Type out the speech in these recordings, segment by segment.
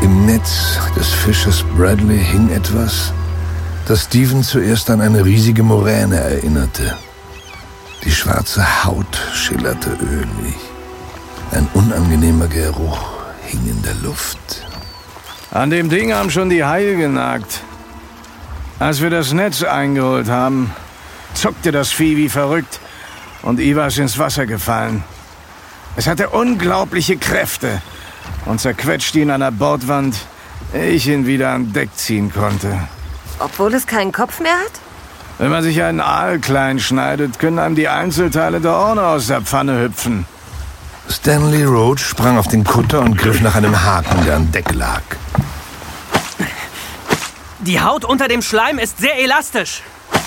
Im Netz des Fischers Bradley hing etwas, das Steven zuerst an eine riesige Moräne erinnerte. Die schwarze Haut schillerte ölig. Ein unangenehmer Geruch hing in der Luft. An dem Ding haben schon die Haie genagt. Als wir das Netz eingeholt haben, zuckte das Vieh wie verrückt und Ivar ist ins Wasser gefallen. Es hatte unglaubliche Kräfte und zerquetschte ihn an der Bordwand, ehe ich ihn wieder an Deck ziehen konnte. Obwohl es keinen Kopf mehr hat? Wenn man sich einen Aal klein schneidet, können einem die Einzelteile doch auch noch aus der Pfanne hüpfen. Stanley Roach sprang auf den Kutter und griff nach einem Haken, der an Deck lag. Die Haut unter dem Schleim ist sehr elastisch.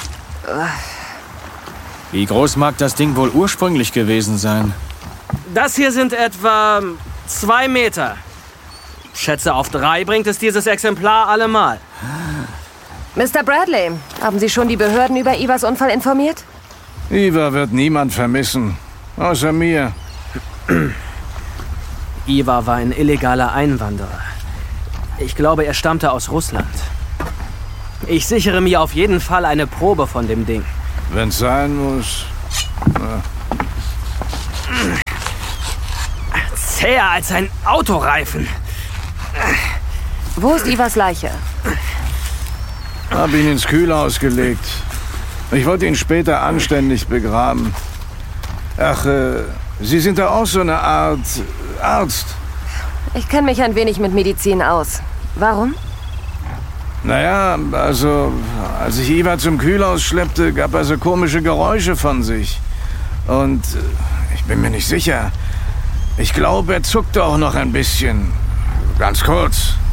Wie groß mag das Ding wohl ursprünglich gewesen sein? Das hier sind etwa 2 Meter. Schätze, auf 3 bringt es dieses Exemplar allemal. Mr. Bradley, haben Sie schon die Behörden über Ivars Unfall informiert? Ivar wird niemand vermissen, außer mir. Ivar war ein illegaler Einwanderer. Ich glaube, er stammte aus Russland. Ich sichere mir auf jeden Fall eine Probe von dem Ding. Wenn's sein muss. Zäher als ein Autoreifen. Wo ist Ivars Leiche? Hab ihn ins Kühlhaus gelegt. Ich wollte ihn später anständig begraben. Ach, Sie sind da auch so eine Art Arzt. Ich kenne mich ein wenig mit Medizin aus. Warum? Naja, also, als ich Ivar zum Kühlhaus schleppte, gab er so komische Geräusche von sich. Und ich bin mir nicht sicher. Ich glaube, er zuckte auch noch ein bisschen. Ganz kurz.